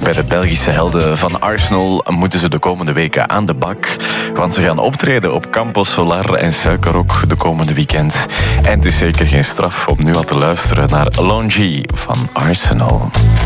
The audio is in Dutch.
Bij de Belgische helden van Arsenal moeten ze de komende weken aan de bak. Want ze gaan optreden op Campo Solar en Suikerrok de komende weekend. En het is zeker geen straf om nu al te luisteren naar Longy van Arsenal.